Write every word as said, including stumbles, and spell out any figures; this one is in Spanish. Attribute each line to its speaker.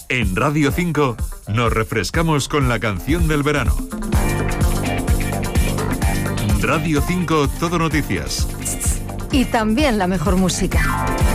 Speaker 1: En Radio cinco nos refrescamos con la canción del verano. Radio cinco Todo Noticias.
Speaker 2: Y también la mejor música.